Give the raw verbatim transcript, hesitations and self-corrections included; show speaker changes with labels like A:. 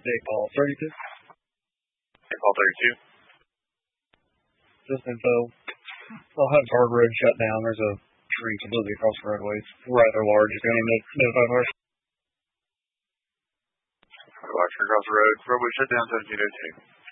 A: Nick Paul thirty-two.
B: Nick Paul thirty-two.
A: Just info. I'll have Hard Road shut down. There's a tree completely across the roadway. It's rather large. It's going to notify us.
B: Watch across the road. Roadway shut down seventeen oh two.